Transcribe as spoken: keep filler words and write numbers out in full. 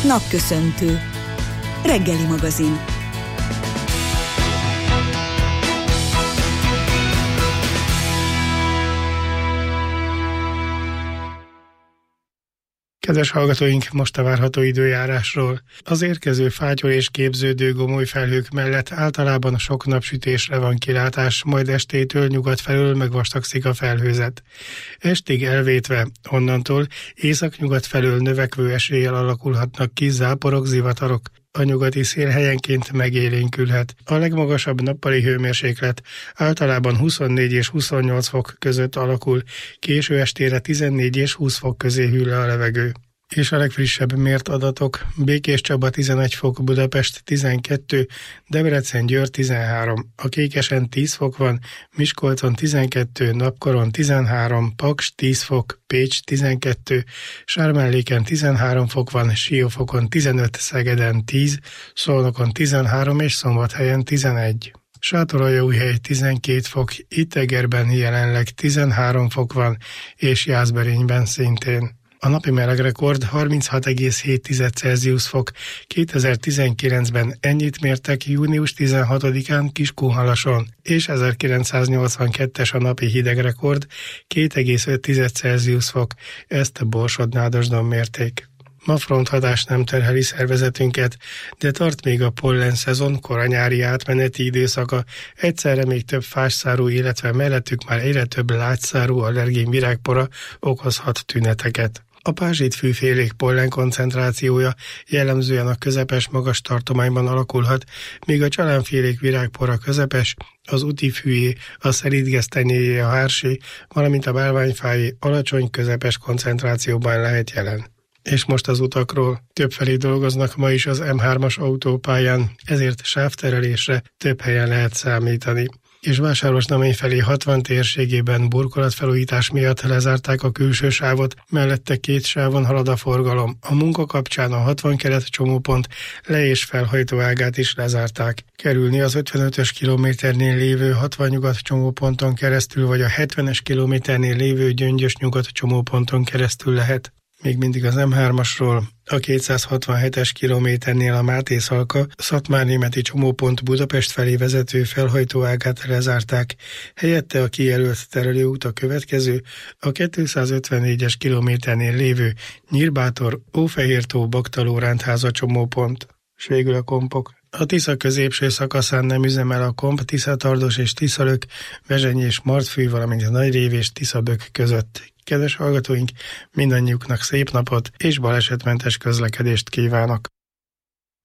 Napköszöntő. Reggeli magazin. Kedves hallgatóink, most a várható időjárásról. Az érkező fátyol és képződő gomoly felhők mellett általában sok napsütésre van kilátás, majd estétől nyugat felől megvastagszik a felhőzet. Estig elvétve onnantól északnyugat felől növekvő eséllyel alakulhatnak ki záporok, zivatarok. A nyugati szél helyenként megélénkülhet. A legmagasabb nappali hőmérséklet általában huszonnégy és huszonnyolc fok között alakul, késő estére tizennégy és húsz fok közé hűl le a levegő. És a legfrissebb mért adatok: Békéscsaba tizenegy fok, Budapest tizenkettő, Debrecen-Győr tizenhárom, a Kékesen tíz fok van, Miskolcon tizenkettő, Napkoron tizenhárom, Paks tíz fok, Pécs tizenkettő, Sármelléken tizenhárom fok van, Siófokon tizenöt, Szegeden tíz, Szolnokon tizenhárom és Szombathelyen tizenegy. Sátoraljaújhely tizenkét fok, Ittegerben jelenleg tizenhárom fok van, és Jászberényben szintén. A napi melegrekord harminchat egész hét Celsius fok. kétezer-tizenkilencben ennyit mértek június tizenhatodikán Kiskunhalason, és ezerkilencszáznyolcvankettes a napi hidegrekord két egész öt Celsius fok. Ezt Borsod-Nádasdon mérték. Ma fronthatás nem terheli szervezetünket, de tart még a pollen szezon, koranyári átmeneti időszaka, egyszerre még több fásszárú, illetve mellettük már egyre több lágyszárú allergén virágpora okozhat tüneteket. A pázsitfűfélék pollen koncentrációja jellemzően a közepes magas tartományban alakulhat, míg a csalánfélék virágpora közepes, az utifűjé, a szerítgesztenyéjé, a hársé, valamint a bálványfájé alacsony közepes koncentrációban lehet jelen. És most az utakról. Többfelé dolgoznak ma is az M hármas autópályán, ezért sávterelésre több helyen lehet számítani. És Vásárosnamény felé hatvan térségében burkolatfelújítás miatt lezárták a külső sávot, mellette két sávon halad a forgalom. A munka kapcsán a hatvan kelet csomópont le- és felhajtóágát is lezárták. Kerülni az ötvenötös kilométernél lévő hatvan nyugat csomóponton keresztül, vagy a hetvenes kilométernél lévő Gyöngyös nyugat csomóponton keresztül lehet. Még mindig az M hármasról. A kétszázhatvanhetes kilométernél a Máté-Szalka Szatmárnémeti csomópont Budapest felé vezető felhajtóágát lezárták. Helyette a kijelölt terelőút a következő, a kétszázötvennégyes kilométernél lévő Nyírbátor Ófehértó Baktaló-Rándháza csomópont. S végül a kompok. A Tisza középső szakaszán nem üzemel a komp Tiszatardos és Tiszalök, Vezseny és Martfű, valamint a Nagyrév és Tiszabök között. Kedves hallgatóink, mindannyiuknak szép napot és balesetmentes közlekedést kívánok!